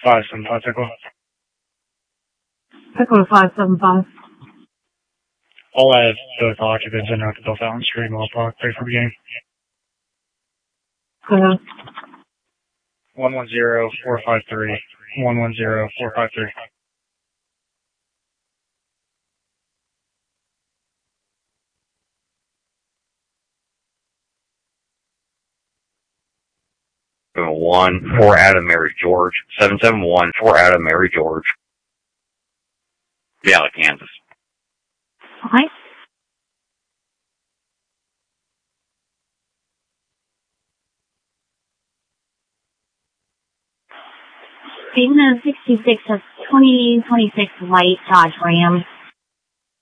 575 Pickle. Pickle 575. I'll have both occupants enter at the Bill Fountain Street Mallpark. Ready for beginning. Go ahead. 110453. 110453. One, 4 Adam Mary George. 771, 4 Adam Mary George. Biala, Kansas. Okay. Pavement 66 has 2026 light Dodge Ram.